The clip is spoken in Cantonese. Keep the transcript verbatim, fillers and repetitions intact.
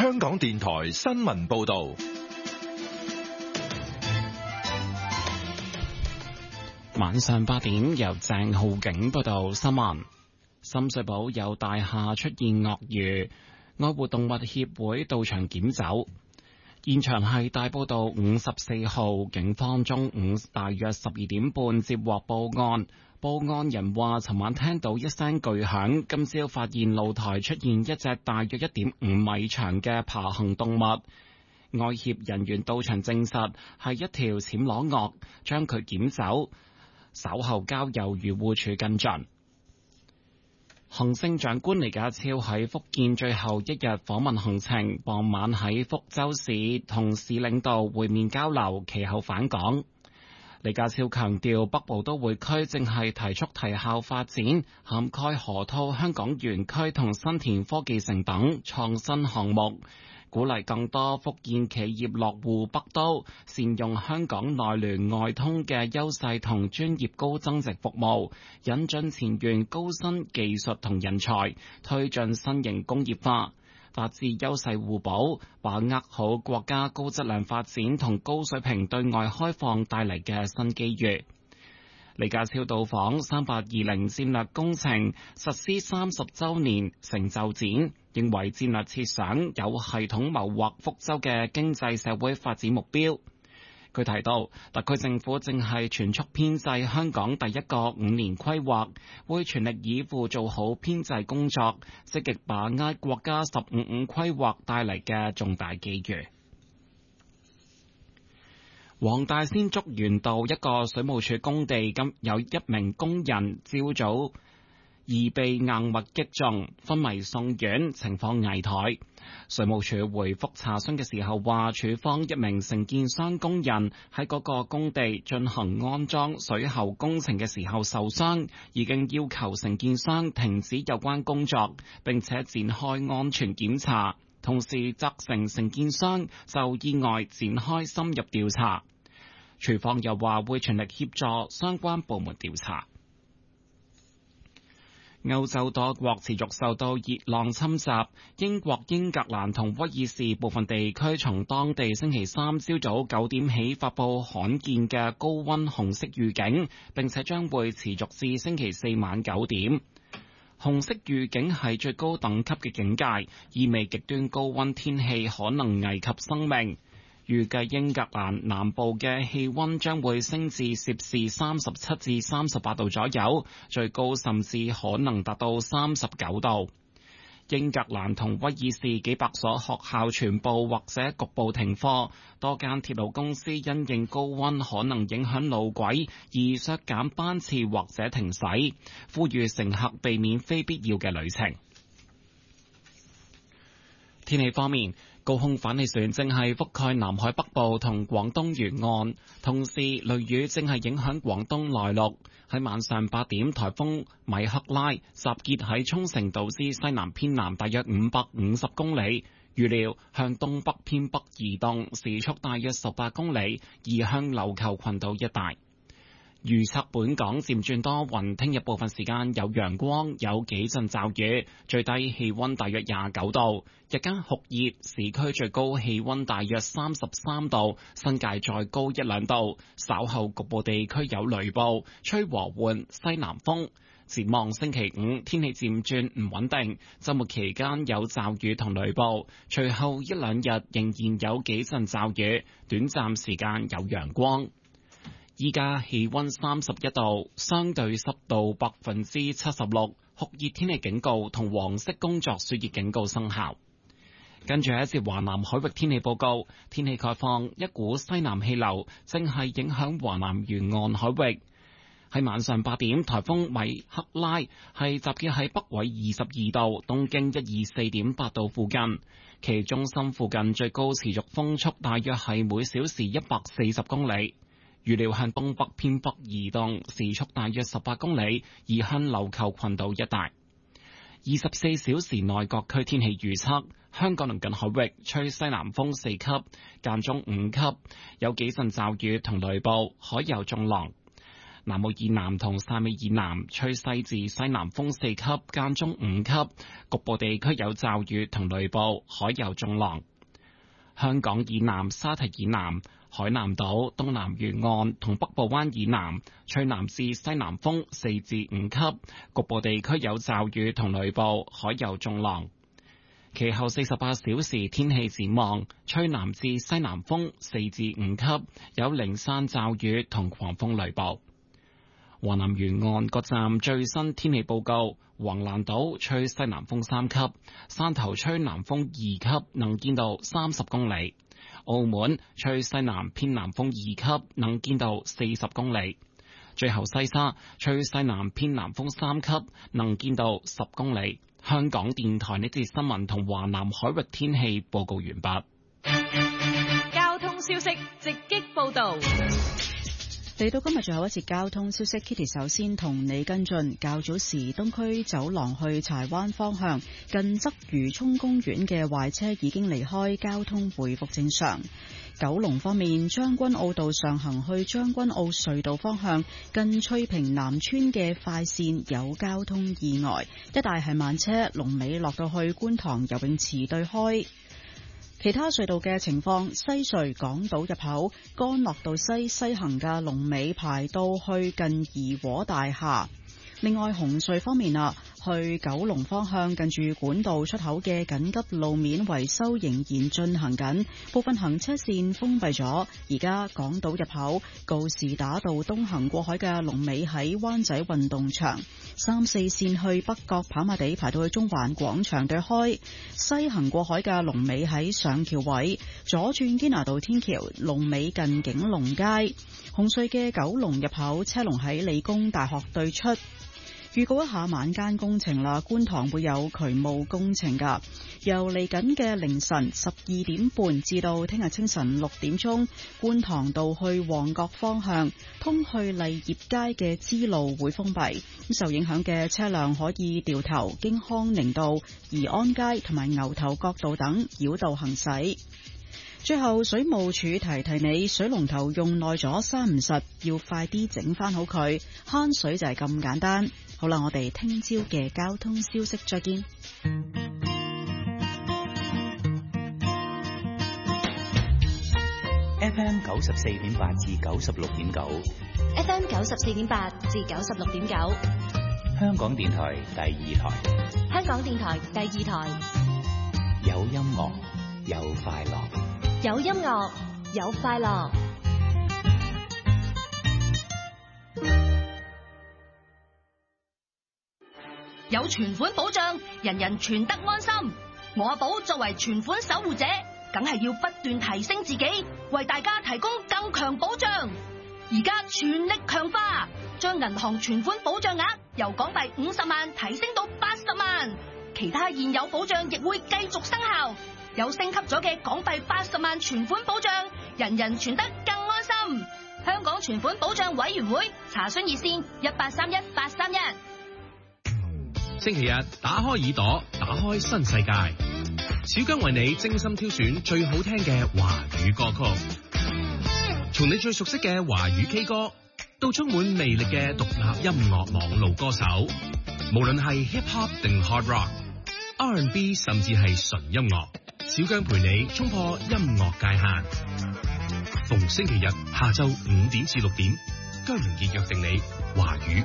香港電台新聞報道。 晚上八點，由鄭浩景報道新聞。深水埗有大廈出現鱷魚，愛護動物協會到場檢走。現場係大埔道五十四號，警方中午大約十二點半接獲報案，報案人話尋晚聽到一聲巨響，今朝發現露台出現一隻大約一點五米長嘅爬行動物。愛協人員到場證實係一條暹羅鱷，將佢檢走，稍後交由漁護署跟進。行政長官李家超喺福建最後一日訪問行程，傍晚喺福州市同市領導會面交流，其後返港。李家超強調，北部都會區正係提速提效發展，涵蓋河套香港園區同新田科技城等創新項目，鼓勵更多福建企業落戶北都，善用香港內聯外通嘅優勢同專業高增值服務，引進前沿高新技術同人才，推進新型工業化，法治優勢互補，把握好國家高質量發展同高水平對外開放帶嚟嘅新機遇。李家超到訪三八二零戰略工程實施三十週年成就展，認為戰略設想有系統謀劃福州嘅經濟社會發展目標。佢提到，特區政府正係全速編製香港第一個五年規劃，會全力以赴做好編製工作，積極把握國家十五五規劃帶嚟嘅重大機遇。黃大仙竹園道一個水務署工地，今有一名工人朝早疑被硬物擊中，昏迷送院，情況危殆。水務署回覆查詢嘅時候話，署方一名承建商工人喺嗰個工地進行安裝水喉工程嘅時候受傷，已經要求承建商停止有關工作，並且展開安全檢查。同時責成承建商就意外展開深入調查。署方又話會全力協助相關部門調查。歐洲多國持續受到熱浪侵襲，英國、英格蘭同威爾士部分地區從當地星期三朝早九點起發佈罕見嘅高溫紅色預警，並且將會持續至星期四晚九點。紅色預警係最高等級嘅警戒，意味極端高溫天氣可能危及生命。預計英格蘭南部嘅氣溫將會升至攝氏三十七至三十八度左右，最高甚至可能達到三十九度。英格蘭同威爾士幾百所學校全部或者局部停課，多間鐵路公司因應高溫可能影響路軌而削減班次或者停駛，呼籲乘客避免非必要嘅旅程。天氣方面，高空反氣旋正係覆蓋南海北部同廣東沿岸，同時雷雨正係影響廣東內陸。喺晚上八點，颱風米克拉集結喺沖繩島之西南偏南大約五百五十公里，預料向東北偏北移動，時速大約十八公里，移向琉球群島一帶。預測本港漸轉多雲，聽日部分時間有陽光，有幾陣驟雨，最低氣溫大約廿九度，日間酷熱，市區最高氣溫大約三十三度，新界再高一兩度，稍後局部地區有雷暴，吹和緩西南風。展望星期五天氣漸轉唔穩定，週末期間有驟雨同雷暴，隨後一兩日仍然有幾陣驟雨，短暫時間有陽光。依家氣溫三十一度，相對濕度百分之七十六，酷熱天氣警告同黃色工作暑熱警告生效。跟住係一節華南海域天氣報告，天氣概況，一股西南氣流正係影響華南沿岸海域。喺晚上八點，颱風米克拉係集結喺北緯二十二度、東經一二四點八度附近，其中心附近最高持續風速大約係每小時一百四十公里。預料向東北偏北移動，時速大約十八公里，移向琉球群島一帶。二十四小時內各區天氣預測：香港鄰近海域吹西南風四級，間中五級，有幾陣驟雨同雷暴，海有中浪。 南澳以南同汕尾以南吹西至西南風四級，間中五級，局部地區有驟雨同雷暴，海有中浪。香港以南、沙堤以南、海南島、東南沿岸同北部灣以南吹南至西南風四至五級，局部地區有驟雨同雷暴，海有中浪。其後四十八小時天氣展望，吹南至西南風四至五級，有零散驟雨同狂風雷暴。華南沿岸各站最新天氣報告：橫瀾島吹西南風三級，汕頭吹南風二級，能見度三十公里；澳門吹西南偏南風二級，能見度四十公里。最後西沙吹西南偏南風三級，能見度十公里。香港電台呢節新聞同華南海域天氣報告完畢。 交通消息直擊報道。 嚟到今日最後一節交通消息 ，Kitty 首先同你跟進。較早時東區走廊去柴灣方向近鰂魚涌公園嘅壞車已經離開，交通回復正常。九龍方面，將軍澳道上行去將軍澳隧道方向近翠屏南村嘅快線有交通意外，一帶係慢車，龍尾落到去觀塘游泳池對開。其他隧道嘅情況，西隧港島入口干諾道西西行嘅龍尾排到去近怡和大廈。另外紅隧方面啊，去九龍方向近住管道出口嘅緊急路面維修仍然進行緊，部分行車線封閉咗。而家港島入口告士打道東行過海嘅龍尾喺灣仔運動場，三四線去北角跑馬地排到去中環廣場對開，西行過海嘅龍尾喺上橋位，左轉堅拿道天橋龍尾近景隆街。紅隧嘅九龍入口車龍喺理工大學對出。預告一下晚間工程啦，觀塘會有渠務工程噶，由嚟緊嘅凌晨十二點半至到聽日清晨六點鐘，觀塘道去旺角方向通去麗業街嘅支路會封閉，咁受影響嘅車輛可以掉頭經康寧道、怡安街同埋牛頭角道等繞道行駛。最後，水務署提提你，水龍頭用耐咗閂唔實，要快啲整翻好佢，慳水就係咁簡單。好啦，我哋聽朝嘅交通消息再見。 F M 九十四點八至九十六點九 ，F M 九十四點八至九十六點九， 香港電台第二台， 香港電台第二台， 有音樂，有快樂， 有音樂，有快樂。 有存款保障，人人存得安心。我阿寶作為存款守護者，梗係要不斷提升自己，為大家提供更強保障。而家全力強化，將銀行存款保障額由港幣五十萬提升到八十萬，其他現有保障亦會繼續生效。有升級咗嘅港幣八十萬存款保障，人人存得更安心。香港存款保障委員會查詢熱線一八三一八三一。 星期日打開耳朵，打開新世界。小姜為你精心挑選最好聽嘅華語歌曲，從你最熟悉嘅華語 K 歌，到充滿魅力嘅獨立音樂網路歌手，無論係 hip hop 定 hard rock、R and B 甚至係純音樂，小姜陪你衝破音樂界限。逢星期日下晝五點至六點，姜榮傑約定你華語